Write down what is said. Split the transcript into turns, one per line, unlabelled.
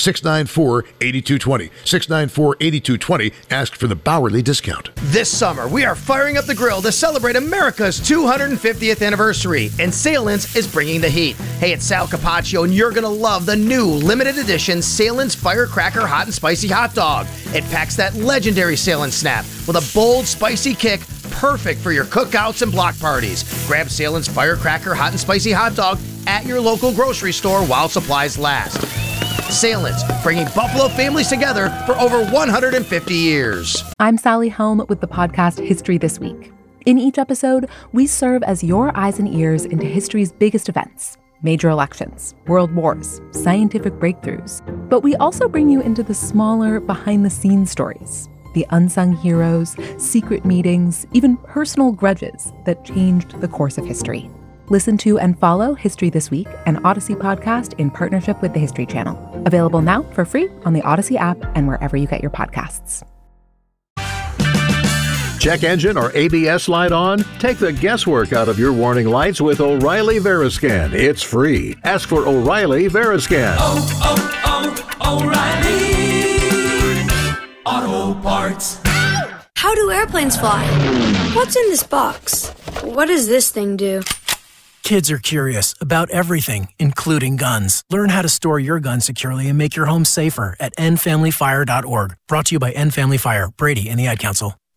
694-8220. 694-8220. Ask for the Bowerly discount.
This summer, we are firing up the grill to celebrate America's 250th anniversary, and Salem's is bringing the heat. Hey, it's Sal Capaccio, and you're going to love the new limited edition Salem's Firecracker Hot and Spicy Hot Dog. It packs that legendary Salem snap with a bold, spicy kick, perfect for your cookouts and block parties. Grab Salem's Firecracker Hot and Spicy Hot Dog at your local grocery store while supplies last. Salem's, bringing Buffalo families together for over 150 years.
I'm Sally Helm with the podcast History This Week. In each episode, we serve as your eyes and ears into history's biggest events. Major elections, world wars, scientific breakthroughs. But we also bring you into the smaller, behind-the-scenes stories. The unsung heroes, secret meetings, even personal grudges that changed the course of history. Listen to and follow History This Week, an Odyssey podcast in partnership with the History Channel. Available now for free on the Odyssey app and wherever you get your podcasts.
Check engine or ABS light on? Take the guesswork out of your warning lights with O'Reilly Veriscan. It's free. Ask for O'Reilly Veriscan.
O'Reilly Auto Parts.
How do airplanes fly? What's in this box? What does this thing do?
Kids are curious about everything, including guns. Learn how to store your gun securely and make your home safer at endfamilyfire.org. Brought to you by End Family Fire, Brady, and the Ad Council.